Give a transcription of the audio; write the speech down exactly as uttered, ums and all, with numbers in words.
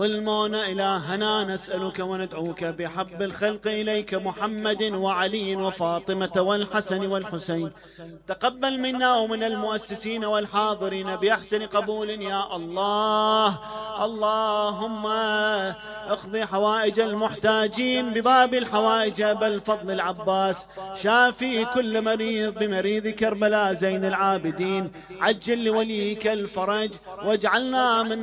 ظلمنا إلهنا نسألك وندعوك بحب الخلق إليك محمد وعلي وفاطمة والحسن والحسين. تقبل منا ومن المؤسسين والحاضرين بأحسن قبول يا الله. اللهم اقضي حوائج المحتاجين بباب الحوائج أبا الفضل العباس. شافي كل مريض بمريض كربلاء زين العابدين. عجل لوليك الفرج واجعلنا من